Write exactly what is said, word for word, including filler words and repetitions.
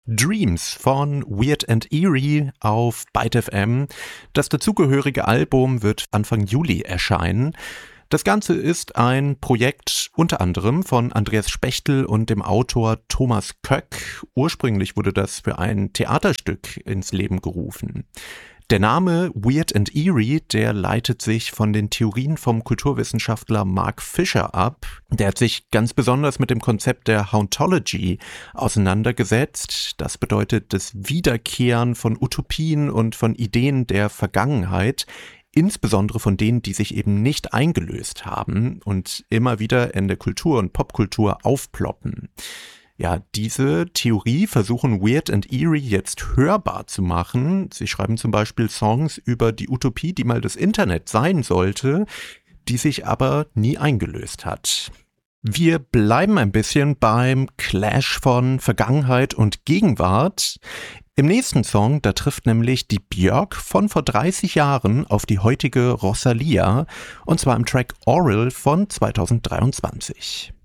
Dreams von Weird and Eerie auf Byte F M. Das dazugehörige Album wird Anfang Juli erscheinen. Das Ganze ist ein Projekt unter anderem von Andreas Spechtel und dem Autor Thomas Köck. Ursprünglich wurde das für ein Theaterstück ins Leben gerufen. Der Name Weird and Eerie, der leitet sich von den Theorien vom Kulturwissenschaftler Mark Fisher ab. Der hat sich ganz besonders mit dem Konzept der Hauntology auseinandergesetzt. Das bedeutet das Wiederkehren von Utopien und von Ideen der Vergangenheit, insbesondere von denen, die sich eben nicht eingelöst haben und immer wieder in der Kultur und Popkultur aufploppen. Ja, diese Theorie versuchen Weird and Eerie jetzt hörbar zu machen. Sie schreiben zum Beispiel Songs über die Utopie, die mal das Internet sein sollte, die sich aber nie eingelöst hat. Wir bleiben ein bisschen beim Clash von Vergangenheit und Gegenwart. Im nächsten Song, da trifft nämlich die Björk von vor dreißig Jahren auf die heutige Rosalia, und zwar im Track Oral von zweitausenddreiundzwanzig.